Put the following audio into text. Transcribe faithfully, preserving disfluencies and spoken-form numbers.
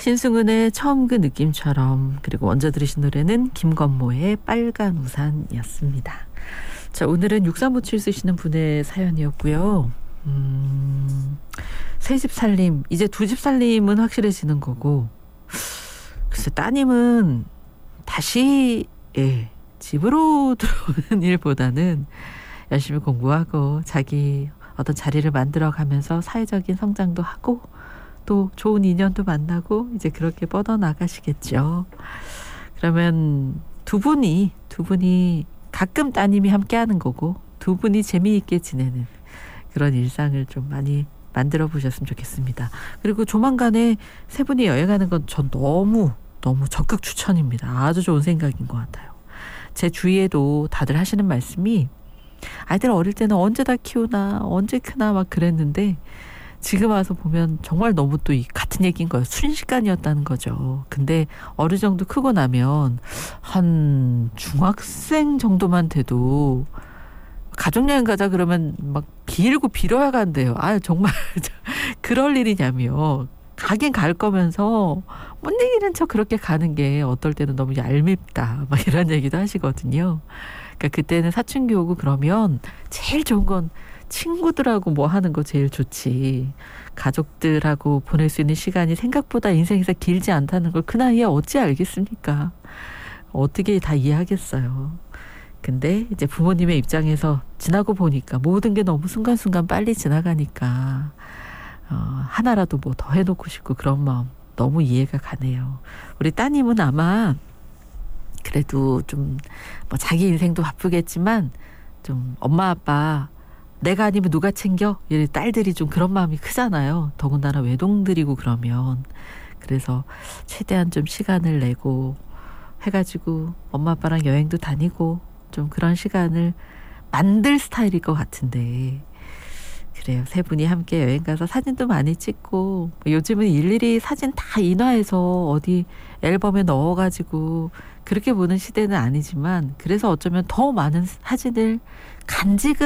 신승은의 처음 그 느낌처럼, 그리고 먼저 들으신 노래는 김건모의 빨간 우산이었습니다. 자, 오늘은 육삼오칠 쓰시는 분의 사연이었고요. 음, 새 집 살림, 이제 두 집 살림은 확실해지는 거고, 글쎄 따님은 다시 예, 집으로 들어오는 일보다는 열심히 공부하고 자기 어떤 자리를 만들어가면서 사회적인 성장도 하고 또 좋은 인연도 만나고 이제 그렇게 뻗어나가시겠죠. 그러면 두 분이 두 분이 가끔 따님이 함께하는 거고 두 분이 재미있게 지내는 그런 일상을 좀 많이 만들어 보셨으면 좋겠습니다. 그리고 조만간에 세 분이 여행하는 건 전 너무 너무 적극 추천입니다. 아주 좋은 생각인 것 같아요. 제 주위에도 다들 하시는 말씀이 아이들 어릴 때는 언제 다 키우나 언제 크나 막 그랬는데 지금 와서 보면 정말 너무 또 이 같은 얘기인 거예요. 순식간이었다는 거죠. 근데 어느 정도 크고 나면 한 중학생 정도만 돼도 가족여행 가자 그러면 막 빌고 빌어야 간대요. 아유 정말 그럴 일이냐며. 가긴 갈 거면서 못 이기는 척 그렇게 가는 게 어떨 때는 너무 얄밉다 막 이런 얘기도 하시거든요. 그러니까 그때는 사춘기 오고 그러면 제일 좋은 건 친구들하고 뭐 하는 거 제일 좋지. 가족들하고 보낼 수 있는 시간이 생각보다 인생에서 길지 않다는 걸 그 나이에 어찌 알겠습니까? 어떻게 다 이해하겠어요. 근데 이제 부모님의 입장에서 지나고 보니까 모든 게 너무 순간순간 빨리 지나가니까 어, 하나라도 뭐 더 해놓고 싶고 그런 마음 너무 이해가 가네요. 우리 따님은 아마 그래도 좀 뭐 자기 인생도 바쁘겠지만 좀 엄마 아빠 내가 아니면 누가 챙겨? 이 딸들이 좀 그런 마음이 크잖아요. 더군다나 외동들이고 그러면. 그래서 최대한 좀 시간을 내고 해가지고 엄마 아빠랑 여행도 다니고 좀 그런 시간을 만들 스타일일 것 같은데 그래요. 세 분이 함께 여행 가서 사진도 많이 찍고 요즘은 일일이 사진 다 인화해서 어디 앨범에 넣어가지고 그렇게 보는 시대는 아니지만 그래서 어쩌면 더 많은 사진을 간직은